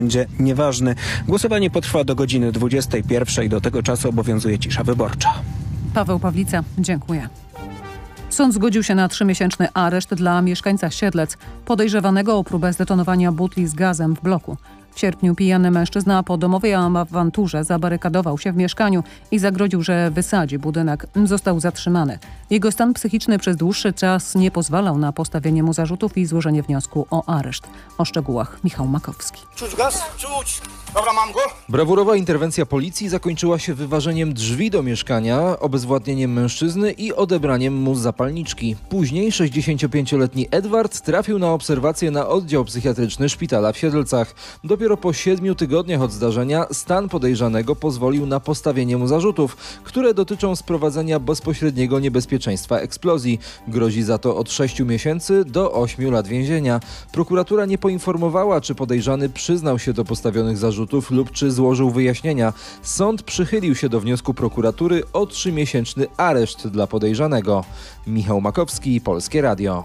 będzie nieważny. Głosowanie potrwa do godziny 21. Do tego czasu obowiązuje cisza wyborcza. Paweł Pawlica, dziękuję. Sąd zgodził się na 3-miesięczny areszt dla mieszkańca Siedlec podejrzewanego o próbę zdetonowania butli z gazem w bloku. W sierpniu pijany mężczyzna po domowej awanturze zabarykadował się w mieszkaniu i zagroził, że wysadzi budynek. Został zatrzymany. Jego stan psychiczny przez dłuższy czas nie pozwalał na postawienie mu zarzutów i złożenie wniosku o areszt. O szczegółach Michał Makowski. Czuć gaz? Czuć. Dobra, mam go. Brawurowa interwencja policji zakończyła się wyważeniem drzwi do mieszkania, obezwładnieniem mężczyzny i odebraniem mu zapalniczki. Później 65-letni Edward trafił na obserwację na oddział psychiatryczny szpitala w Siedlcach. Dopiero po 7 tygodniach od zdarzenia stan podejrzanego pozwolił na postawienie mu zarzutów, które dotyczą sprowadzenia bezpośredniego niebezpieczeństwa eksplozji. Grozi za to od 6 miesięcy do 8 lat więzienia. Prokuratura nie poinformowała, czy podejrzany przyznał się do postawionych zarzutów lub czy złożył wyjaśnienia. Sąd przychylił się do wniosku prokuratury o 3-miesięczny areszt dla podejrzanego. Michał Makowski, Polskie Radio.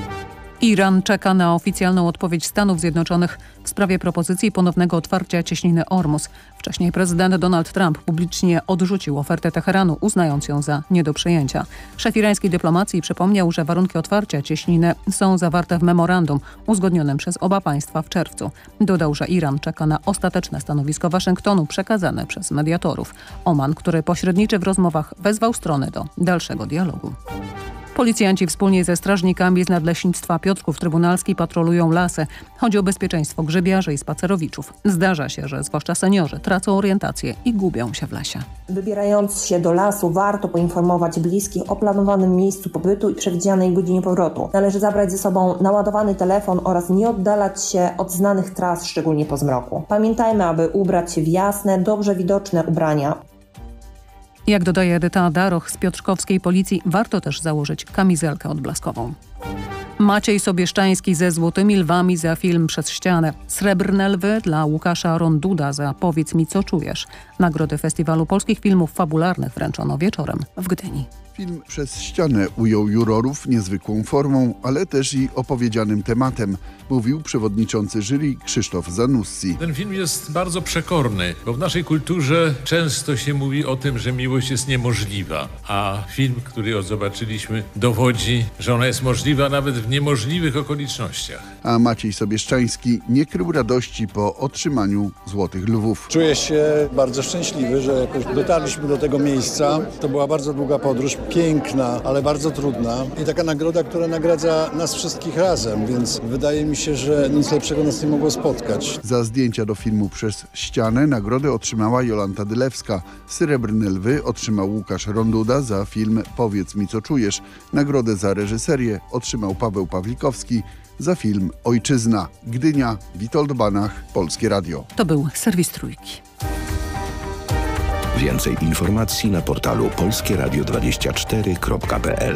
Iran czeka na oficjalną odpowiedź Stanów Zjednoczonych w sprawie propozycji ponownego otwarcia cieśniny Ormus. Wcześniej prezydent Donald Trump publicznie odrzucił ofertę Teheranu, uznając ją za nie do przyjęcia. Szef irańskiej dyplomacji przypomniał, że warunki otwarcia cieśniny są zawarte w memorandum uzgodnionym przez oba państwa w czerwcu. Dodał, że Iran czeka na ostateczne stanowisko Waszyngtonu przekazane przez mediatorów. Oman, który pośredniczy w rozmowach, wezwał strony do dalszego dialogu. Policjanci wspólnie ze strażnikami z Nadleśnictwa Piotrków Trybunalski patrolują lasy. Chodzi o bezpieczeństwo grzybiarzy i spacerowiczów. Zdarza się, że zwłaszcza seniorzy tracą orientację i gubią się w lesie. Wybierając się do lasu, warto poinformować bliskich o planowanym miejscu pobytu i przewidzianej godzinie powrotu. Należy zabrać ze sobą naładowany telefon oraz nie oddalać się od znanych tras, szczególnie po zmroku. Pamiętajmy, aby ubrać się w jasne, dobrze widoczne ubrania. Jak dodaje Edyta Daroch z piotrkowskiej policji, warto też założyć kamizelkę odblaskową. Maciej Sobieszczański ze Złotymi Lwami za film Przez ścianę. Srebrne Lwy dla Łukasza Ronduda za Powiedz mi, co czujesz. Nagrody Festiwalu Polskich Filmów Fabularnych wręczono wieczorem w Gdyni. Film Przez ścianę ujął jurorów niezwykłą formą, ale też i opowiedzianym tematem, mówił przewodniczący jury Krzysztof Zanussi. Ten film jest bardzo przekorny, bo w naszej kulturze często się mówi o tym, że miłość jest niemożliwa, a film, który zobaczyliśmy, dowodzi, że ona jest możliwa nawet w niemożliwych okolicznościach. A Maciej Sobieszczański nie krył radości po otrzymaniu Złotych Lwów. Czuję się bardzo szczęśliwy, że jakoś dotarliśmy do tego miejsca. To była bardzo długa podróż, piękna, ale bardzo trudna i taka nagroda, która nagradza nas wszystkich razem, więc wydaje mi się, że nic lepszego nas nie mogło spotkać. Za zdjęcia do filmu Przez ścianę nagrodę otrzymała Jolanta Dylewska. Srebrne Lwy otrzymał Łukasz Ronduda za film Powiedz mi, co czujesz. Nagrodę za reżyserię otrzymał Paweł Pawlikowski za film Ojczyzna. Gdynia, Witold Banach, Polskie Radio. To był serwis Trójki. Więcej informacji na portalu polskieradio24.pl.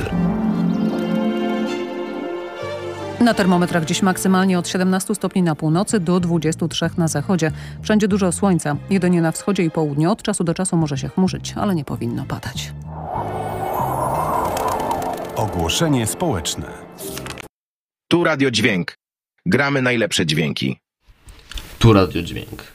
Na termometrach dziś maksymalnie od 17 stopni na północy do 23 na zachodzie. Wszędzie dużo słońca. Jedynie na wschodzie i południu od czasu do czasu może się chmurzyć, ale nie powinno padać. Ogłoszenie społeczne. Tu Radio Dźwięk. Gramy najlepsze dźwięki. Tu Radio Dźwięk.